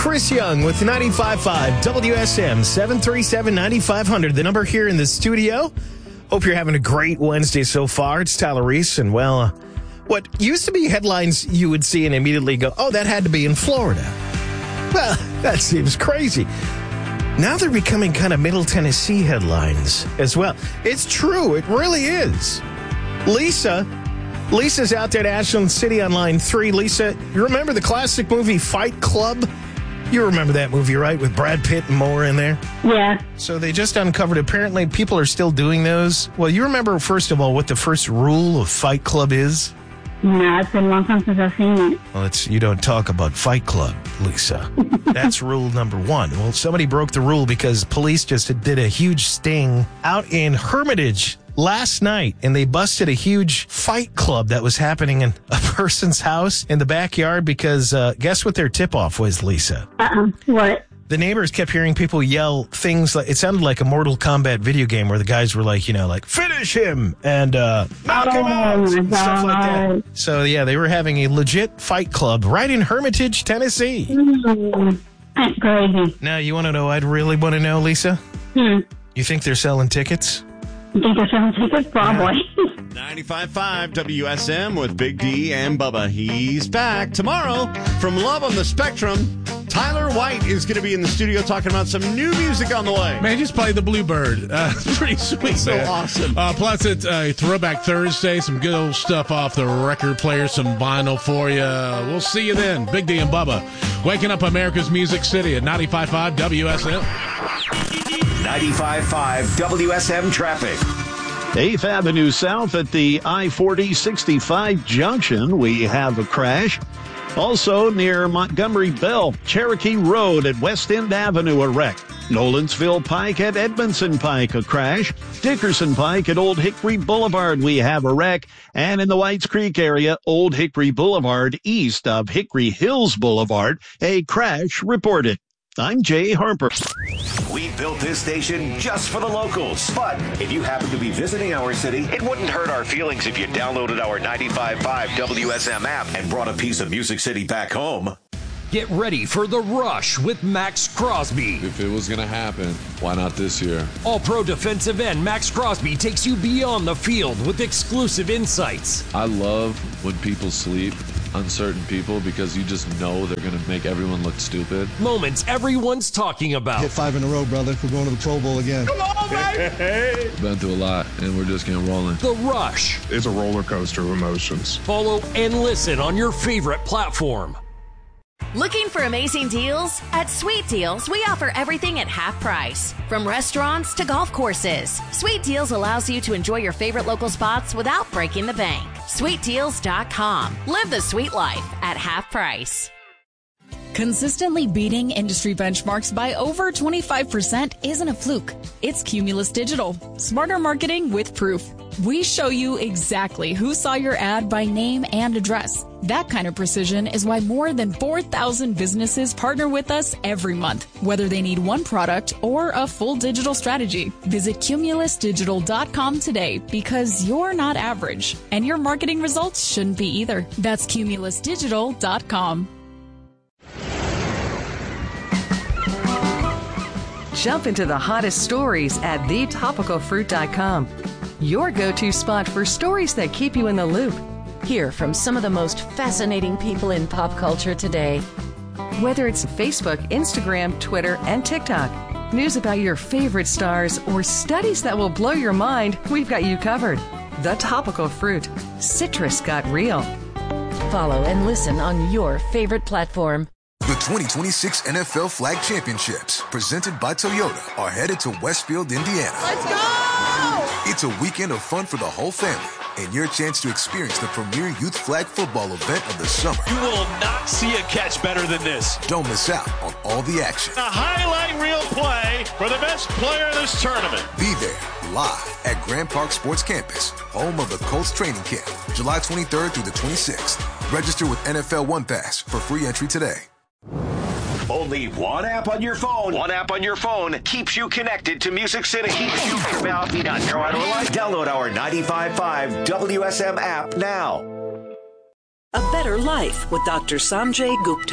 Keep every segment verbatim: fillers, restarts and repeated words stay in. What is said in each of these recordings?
Chris Young with ninety-five point five W S M, seven three seven, nine five zero zero, the number here in the studio. Hope you're having a great Wednesday so far. It's Tyler Reese, and well, uh, what used to be headlines you would see and immediately go, oh, that had to be in Florida. Well, that seems crazy. Now they're becoming kind of Middle Tennessee headlines as well. It's true. It really is. Lisa, Lisa's out there at Ashland City on line three. Lisa, you remember the classic movie Fight Club? You remember that movie, right? With Brad Pitt and more in there? Yeah. So they just uncovered, apparently people are still doing those. Well, you remember, first of all, what the first rule of Fight Club is? No, it's been a long time since I've seen it. Well, it's you don't talk about Fight Club, Lisa. That's rule number one. Well, somebody broke the rule because police just did a huge sting out in Hermitage last night, and they busted a huge fight club that was happening in a person's house in the backyard because uh, guess what their tip-off was, Lisa? Uh-uh. What? The neighbors kept hearing people yell things like, it sounded like a Mortal Kombat video game where the guys were like, you know, like, finish him and uh, knock him out and stuff like that. So, yeah, they were having a legit fight club right in Hermitage, Tennessee. Mm, that's crazy. Now, you want to know, I'd really want to know, Lisa? Hmm. You think they're selling tickets? You think they're selling tickets? Probably. ninety-five point five W S M with Big D and Bubba. He's back tomorrow from Love on the Spectrum. Tyler White is going to be in the studio talking about some new music on the way. Man, just play the Bluebird. Uh, it's pretty sweet, so man. awesome. Uh, plus, it's uh, Throwback Thursday. Some good old stuff off the record player. Some vinyl for you. We'll see you then. Big D and Bubba. Waking up America's Music City at ninety-five point five W S M. ninety-five point five W S M traffic. eighth Avenue South at the I forty sixty-five junction, we have a crash. Also near Montgomery Bell, Cherokee Road at West End Avenue, a wreck. Nolensville Pike at Edmondson Pike, a crash. Dickerson Pike at Old Hickory Boulevard, we have a wreck. And in the Whites Creek area, Old Hickory Boulevard, east of Hickory Hills Boulevard, a crash reported. I'm Jay Harper. We built this station just for the locals. But if you happen to be visiting our city, it wouldn't hurt our feelings if you downloaded our ninety-five point five W S M app and brought a piece of Music City back home. Get ready for The Rush with Max Crosby. If it was going to happen, why not this year? All-pro defensive end Max Crosby takes you beyond the field with exclusive insights. I love when people sleep, uncertain people, because you just know they're going to make everyone look stupid. Moments everyone's talking about. Hit five in a row, brother. We're going to the Pro Bowl again. Come on, baby! Been through a lot, and we're just getting rolling. The Rush. It's a roller coaster of emotions. Follow and listen on your favorite platform. Looking for amazing deals? At Sweet Deals, we offer everything at half price. From restaurants to golf courses, Sweet Deals allows you to enjoy your favorite local spots without breaking the bank. sweet deals dot com. Live the sweet life at half price. Consistently beating industry benchmarks by over twenty-five percent isn't a fluke. It's Cumulus Digital. Smarter marketing with proof. We show you exactly who saw your ad by name and address. That kind of precision is why more than four thousand businesses partner with us every month, whether they need one product or a full digital strategy. Visit Cumulus Digital dot com today because you're not average, and your marketing results shouldn't be either. That's Cumulus Digital dot com. Jump into the hottest stories at the topical fruit dot com. Your go-to spot for stories that keep you in the loop. Hear from some of the most fascinating people in pop culture today. Whether it's Facebook, Instagram, Twitter, and TikTok, news about your favorite stars, or studies that will blow your mind, we've got you covered. The Topical Fruit. Citrus got real. Follow and listen on your favorite platform. The twenty twenty-six N F L Flag Championships, presented by Toyota, are headed to Westfield, Indiana. Let's go! It's a weekend of fun for the whole family and your chance to experience the premier youth flag football event of the summer. You will not see a catch better than this. Don't miss out on all the action. A highlight reel play for the best player in this tournament. Be there live at Grand Park Sports Campus, home of the Colts training camp, July twenty-third through the twenty-sixth. Register with N F L One Pass for free entry today. Only one app on your phone. One app on your phone keeps you connected to Music City. Keeps you Download our ninety-five point five W S M app now. A better life with Doctor Sanjay Gupta.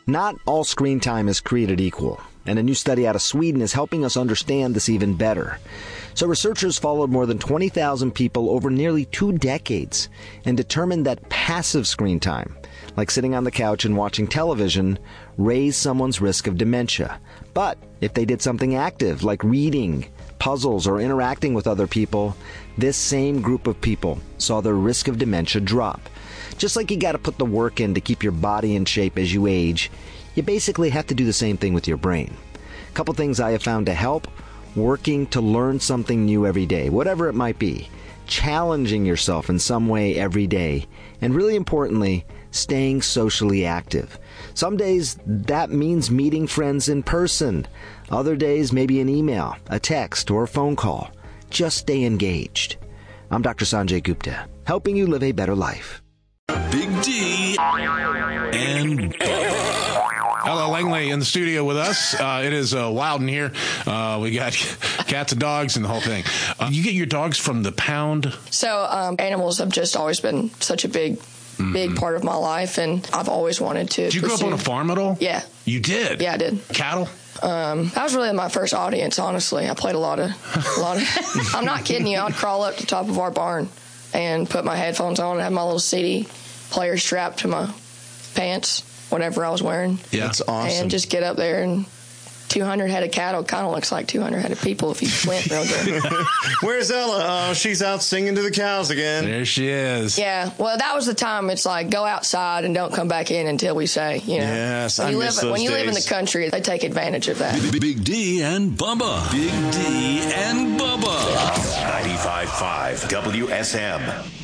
Not all screen time is created equal, and a new study out of Sweden is helping us understand this even better. So researchers followed more than twenty thousand people over nearly two decades and determined that passive screen time, like sitting on the couch and watching television, raised someone's risk of dementia. But if they did something active, like reading, puzzles, or interacting with other people, this same group of people saw their risk of dementia drop. Just like you got to put the work in to keep your body in shape as you age, you basically have to do the same thing with your brain. A couple things I have found to help: working to learn something new every day, whatever it might be, challenging yourself in some way every day, and really importantly, staying socially active. Some days that means meeting friends in person. Other days, maybe an email, a text, or a phone call. Just stay engaged. I'm Doctor Sanjay Gupta, helping you live a better life. Big D and Ella Langley in the studio with us. Uh, it is uh, wild in here. Uh, we got cats and dogs and the whole thing. Uh, you get your dogs from the pound? So um, animals have just always been such a big, mm-hmm. big part of my life, and I've always wanted to. Did you pursue. grow up on a farm at all? Yeah. You did? Yeah, I did. Cattle? Um, that was really my first audience, honestly. I played a lot of, a lot of. I'm not kidding you. I'd crawl up to the top of our barn and put my headphones on and have my little C D player strapped to my pants, whatever I was wearing. Yeah, that's awesome. And just get up there, and two hundred head of cattle kind of looks like two hundred head of people if you squint real good. Where's Ella? Oh, she's out singing to the cows again. There she is. Yeah, well, that was the time. It's like, go outside and don't come back in until we say, you know. Yes, when I you miss live, those When you days. live in the country, they take advantage of that. Big D and Bubba. Big D and Bubba. ninety-five point five W S M.